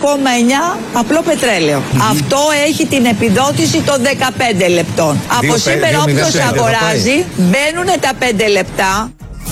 απλό πετρέλαιο. Αυτό έχει την επιδότηση των 15 λεπτών. Από σήμερα όποιος αγοράζει μπαίνουν τα 5 λεπτά.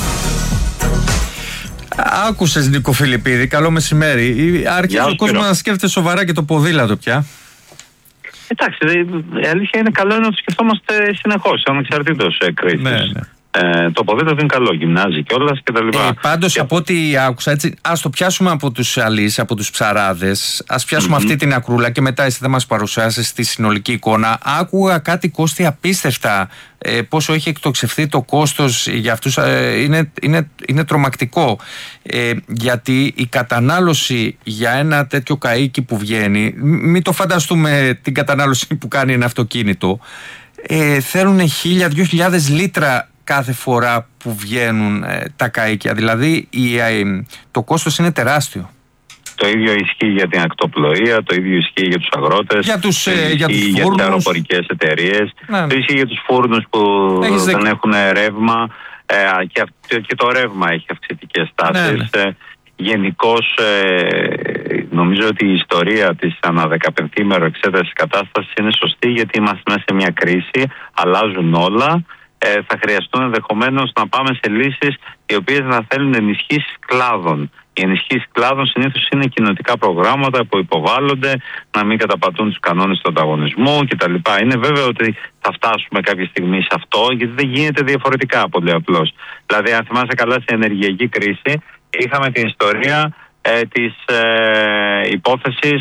Άκουσες, Νίκο Φιλιππίδη, καλό μεσημέρι. Αρχίζει ο κόσμος να σκέφτεται σοβαρά και το ποδήλατο πια. Εντάξει, η αλήθεια είναι καλό να το σκεφτόμαστε συνεχώς, ανεξαρτήτως κρίσης. Ναι. Το ποδήλατο είναι καλό, γυμνάζει κιόλας κτλ. Πάντως από ό,τι άκουσα, έτσι, ας το πιάσουμε από τους αλείς, από τους ψαράδες, ας πιάσουμε αυτή την ακρούλα και μετά εσύ θα μας παρουσιάσεις τη συνολική εικόνα. Άκουγα κάτι κόστη απίστευτα, πόσο έχει εκτοξευθεί το κόστος για αυτούς, είναι τρομακτικό. Γιατί η κατανάλωση για ένα τέτοιο καΐκι που βγαίνει, μην το φανταστούμε την κατανάλωση που κάνει ένα αυτοκίνητο, θέλουν 1.000-2.000 λίτρα κάθε φορά που βγαίνουν τα καΐκια. Δηλαδή το κόστος είναι τεράστιο. Το ίδιο ισχύει για την ακτοπλοεία, το ίδιο ισχύει για τους αγρότες, για τους για τις αεροπορικές εταιρείες, το ισχύει για τους φούρνους που δεν έχουν ρεύμα, και το ρεύμα έχει αυξητικές τάσεις. Γενικώς νομίζω ότι η ιστορία της ανά 15ημερο εξέτασης κατάστασης είναι σωστή, γιατί είμαστε μέσα σε μια κρίση, αλλάζουν όλα. Θα χρειαστούν ενδεχομένως να πάμε σε λύσεις οι οποίες να θέλουν ενισχύσεις κλάδων. Οι ενισχύσεις κλάδων συνήθως είναι κοινοτικά προγράμματα που υποβάλλονται να μην καταπατούν τους κανόνες του ανταγωνισμού κτλ. Είναι βέβαιο ότι θα φτάσουμε κάποια στιγμή σε αυτό, γιατί δεν γίνεται διαφορετικά πολύ απλώς. Δηλαδή, αν θυμάσαι καλά, στην ενεργειακή κρίση είχαμε την ιστορία της υπόθεσης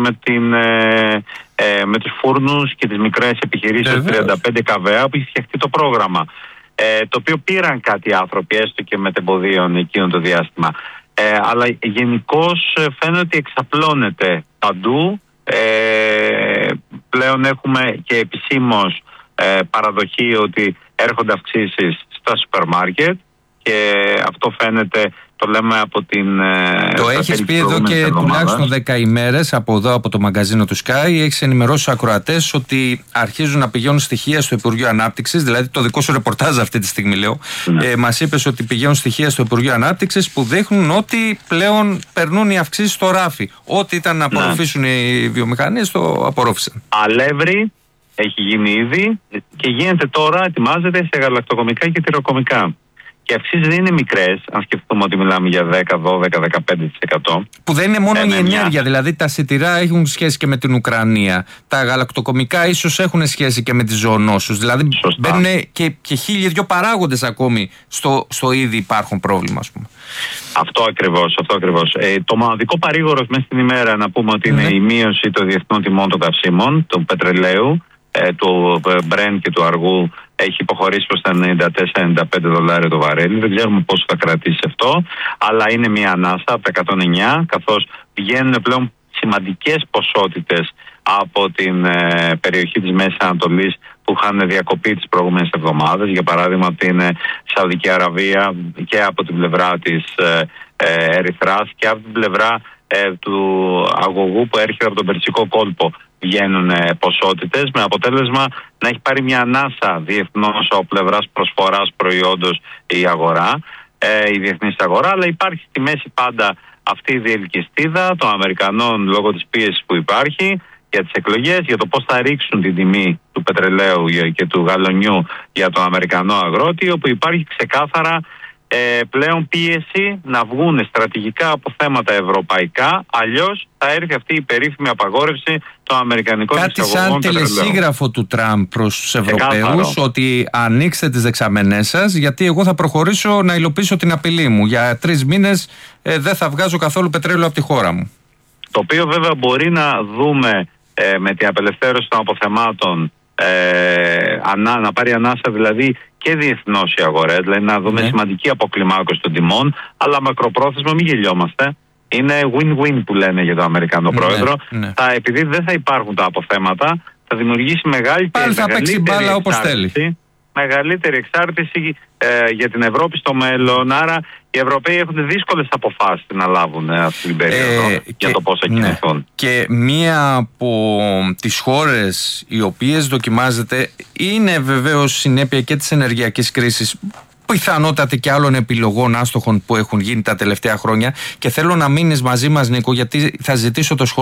με τους φούρνους και τις μικρές επιχειρήσεις 35 καβέα που είχε φτιαχτεί το πρόγραμμα, το οποίο πήραν κάτι άνθρωποι έστω και μετεμποδίων εκείνο το διάστημα, αλλά γενικώς φαίνεται ότι εξαπλώνεται παντού. Πλέον έχουμε και επισήμως παραδοχή ότι έρχονται αυξήσεις στα σούπερ μάρκετ, και αυτό φαίνεται, το λέμε από την... Το έχεις πει εδώ και τουλάχιστον 10 ημέρες από εδώ, από το μαγκαζίνο του Sky. Έχεις ενημερώσει τους ακροατές ότι αρχίζουν να πηγαίνουν στοιχεία στο Υπουργείο Ανάπτυξης, δηλαδή το δικό σου ρεπορτάζ αυτή τη στιγμή λέω. Μας είπες ότι πηγαίνουν στοιχεία στο Υπουργείο Ανάπτυξης που δείχνουν ότι πλέον περνούν οι αυξήσεις στο ράφι. Ό,τι ήταν να απορροφήσουν οι βιομηχανίες το απορρόφησαν. Αλεύρι έχει γίνει ήδη και γίνεται τώρα, ετοιμάζεται σε γαλακτοκομικά και τυροκομικά. Και οι αυξήσεις δεν είναι μικρές, αν σκεφτούμε ότι μιλάμε για 10, 12, 15%. Που δεν είναι μόνο η ενέργεια, δηλαδή τα σιτηρά έχουν σχέση και με την Ουκρανία. Τα γαλακτοκομικά ίσως έχουν σχέση και με τις ζωονόσους. Δηλαδή μπαίνουν και 1.002 παράγοντες ακόμη στο ήδη υπάρχον πρόβλημα, ας πούμε. Αυτό ακριβώς. Το μοναδικό παρήγορος μέσα στην ημέρα, να πούμε ότι είναι η μείωση των διεθνών τιμών των καυσίμων, του πετρελαίου, του Brent και του αργού, έχει υποχωρήσει προς τα $94-95 το βαρέλι. Δεν ξέρουμε πόσο θα κρατήσει αυτό, αλλά είναι μια ανάσα από τα 109, καθώς βγαίνουν πλέον σημαντικές ποσότητες από την περιοχή της Μέσης Ανατολής που είχαν διακοπεί τις προηγούμενες εβδομάδες, για παράδειγμα από την Σαουδική Αραβία και από την πλευρά της Ερυθράς και από την πλευρά του αγωγού που έρχεται από τον Περσικό κόλπο. Βγαίνουν ποσότητες, με αποτέλεσμα να έχει πάρει μια ανάσα διεθνώς από πλευράς προσφοράς προϊόντος η διεθνής αγορά, αλλά υπάρχει στη μέση πάντα αυτή η διελκυστίδα των Αμερικανών λόγω της πίεσης που υπάρχει για τις εκλογές, για το πώς θα ρίξουν την τιμή του πετρελαίου και του γαλονιού για τον Αμερικανό αγρότη, όπου υπάρχει ξεκάθαρα πλέον πίεση να βγουν στρατηγικά από θέματα ευρωπαϊκά, αλλιώς θα έρθει αυτή η περίφημη απαγόρευση των αμερικανικών εισαγωγών. Κάτι σαν τελεσίγραφο του Τραμπ προς τους Ευρωπαίους, ότι ανοίξτε τις δεξαμενές σας, γιατί εγώ θα προχωρήσω να υλοποιήσω την απειλή μου. Για 3 μήνες δεν θα βγάζω καθόλου πετρέλαιο από τη χώρα μου. Το οποίο βέβαια μπορεί να δούμε με την απελευθέρωση των αποθεμάτων, να πάρει ανάσα δηλαδή και διεθνώς οι αγορές, δηλαδή να δούμε σημαντική αποκλιμάκωση των τιμών, αλλά μακροπρόθεσμα μην γελιόμαστε. Είναι win-win που λένε για τον Αμερικανό πρόεδρο. Επειδή δεν θα υπάρχουν τα αποθέματα, θα δημιουργήσει μεγαλύτερη εξάρτηση για την Ευρώπη στο μέλλον. Άρα οι Ευρωπαίοι έχουν δύσκολες αποφάσεις να λάβουν αυτή την περίοδο για το πώς θα κινηθούν. Και μία από τις χώρες οι οποίες δοκιμάζεται είναι βεβαίως συνέπεια και της ενεργειακής κρίσης, πιθανότατη και άλλων επιλογών άστοχων που έχουν γίνει τα τελευταία χρόνια, και θέλω να μείνεις μαζί μας, Νίκο, γιατί θα ζητήσω το σχόλιο